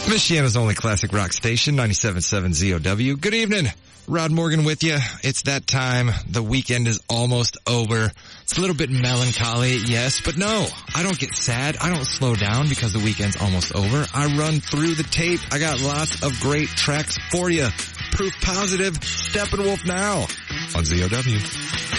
Michiana's only classic rock station, 97.7 ZOW. Good evening. Rod Morgan with you. It's that time. The weekend is almost over. It's a little bit melancholy, yes, but no, I don't get sad. I don't slow down because the weekend's almost over. I run through the tape. I got lots of great tracks for you. Proof positive. Steppenwolf now on ZOW.